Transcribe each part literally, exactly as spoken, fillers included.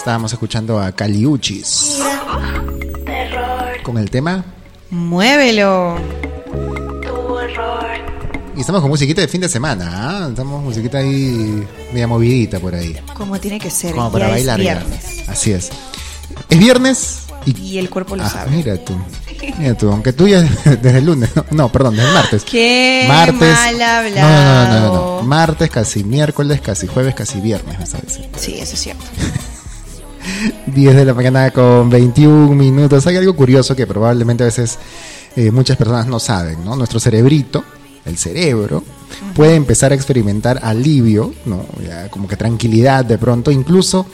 Estábamos escuchando a Caliuchis con el tema Muévelo. Y estamos con musiquita de fin de semana, ¿eh? Estamos musiquita ahí media movidita por ahí. Como tiene que ser. Como para ya bailar. Es Ya. viernes. Así es. Es viernes y, Y el cuerpo lo ah, sabe. Mira tú. Mira tú, aunque tú ya desde el lunes, no, no, perdón, desde el martes. Qué martes, mal hablado. No, no, no, no, no. Martes, casi miércoles, casi jueves, casi viernes, me sabes. Sí, eso es cierto. diez de la mañana con veintiún minutos. Hay algo curioso que probablemente a veces eh, muchas personas no saben, ¿no? Nuestro cerebrito, el cerebro, uh-huh. puede empezar a experimentar alivio, ¿no? Ya como que tranquilidad de pronto, incluso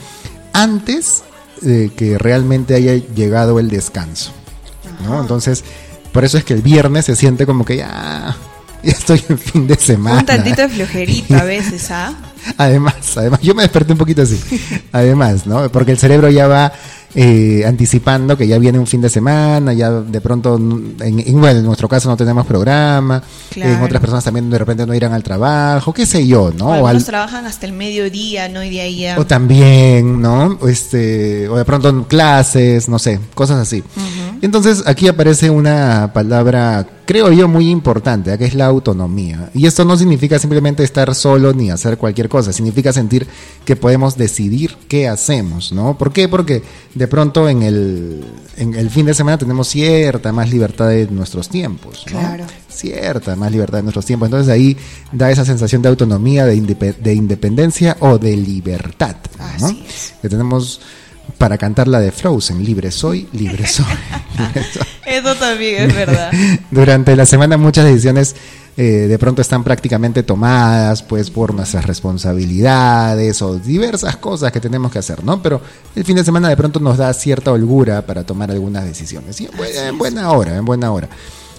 antes de que realmente haya llegado el descanso, ¿no? Uh-huh. Entonces, por eso es que el viernes se siente como que ya, ya estoy en fin de semana. Un tantito de flojerita a veces, ¿ah? Además, además, yo me desperté un poquito así. Además, ¿no? Porque el cerebro ya va eh, anticipando que ya viene un fin de semana, ya de pronto, en, en, bueno, en nuestro caso no tenemos programa, claro. En otras personas también de repente no irán al trabajo, qué sé yo, ¿no? O algunos o al, trabajan hasta el mediodía, ¿no? Y de ahí ya... O también, ¿no? Este, o de pronto en clases, no sé, cosas así. Uh-huh. Entonces, aquí aparece una palabra, creo yo, muy importante, que es la autonomía. Y esto no significa simplemente estar solo ni hacer cualquier cosa, significa sentir que podemos decidir qué hacemos, ¿no? ¿Por qué? Porque de pronto en el, en el fin de semana tenemos cierta más libertad de nuestros tiempos, ¿no? Claro. Cierta más libertad de nuestros tiempos. Entonces ahí da esa sensación de autonomía, de, indep- de independencia o de libertad, ¿no? Así es. Que tenemos para cantar la de Frozen, libre soy, libre soy. Libre soy. Eso también es verdad. Durante la semana muchas decisiones eh, de pronto están prácticamente tomadas pues por nuestras responsabilidades o diversas cosas que tenemos que hacer, ¿no? Pero el fin de semana de pronto nos da cierta holgura para tomar algunas decisiones. Y en buena, en buena hora, en buena hora.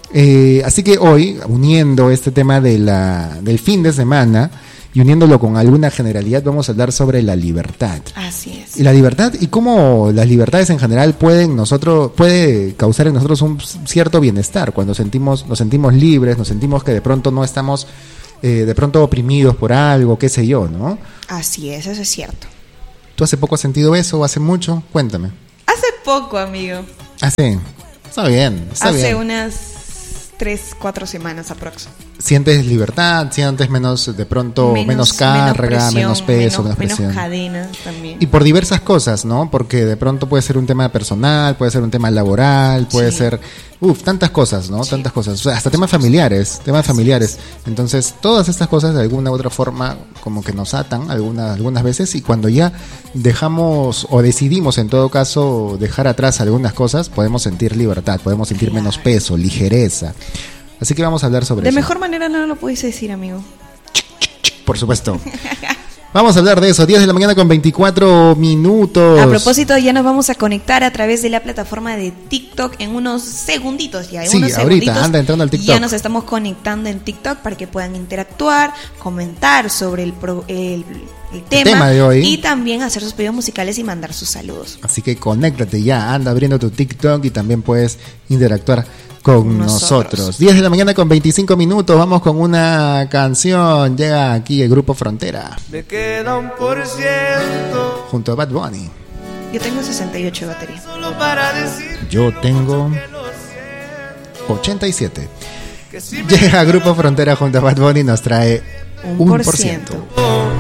Eh, así que hoy, uniendo este tema de la, del fin de semana y uniéndolo con alguna generalidad, vamos a hablar sobre la libertad. Así es. Y la libertad y cómo las libertades en general pueden nosotros puede causar en nosotros un cierto bienestar cuando sentimos nos sentimos libres, nos sentimos que de pronto no estamos eh, de pronto oprimidos por algo, qué sé yo, ¿no? Así es, eso es cierto. ¿Tú hace poco has sentido eso o hace mucho? Cuéntame. Hace poco, amigo. Ah, sí. Está bien, está hace bien. unas tres, cuatro semanas aproximadamente. ¿Sientes libertad? ¿Sientes menos, de pronto, menos, menos carga, menos, presión, menos peso, menos, menos presión? Menos cadenas también. Y por diversas cosas, ¿no? Porque de pronto puede ser un tema personal, puede ser un tema laboral, puede sí. ser... Uf, tantas cosas, ¿no? Sí. Tantas cosas. O sea, hasta temas familiares, temas familiares. Entonces, todas estas cosas de alguna u otra forma como que nos atan algunas, algunas veces, y cuando ya dejamos o decidimos en todo caso dejar atrás algunas cosas, podemos sentir libertad, podemos sentir claro. menos peso, ligereza. Así que vamos a hablar sobre de eso. De mejor manera no lo puedes decir, amigo. Por supuesto. Vamos a hablar de eso, diez de la mañana con veinticuatro minutos. A propósito, ya nos vamos a conectar a través de la plataforma de TikTok en unos segunditos ya. En sí, unos ahorita anda entrando al TikTok. Ya nos estamos conectando en TikTok para que puedan interactuar, comentar sobre el, pro, el, el, tema, el tema de hoy. Y también hacer sus pedidos musicales y mandar sus saludos. Así que conéctate ya, anda abriendo tu TikTok y también puedes interactuar con nosotros. nosotros. diez de la mañana con veinticinco minutos. Vamos con una canción. Llega aquí el grupo Frontera. Me queda un por ciento. Junto a Bad Bunny. Yo tengo sesenta y ocho de batería. Solo para decir Yo tengo ochenta y siete. Llega Grupo Frontera junto a Bad Bunny y nos trae un, un por ciento. Oh,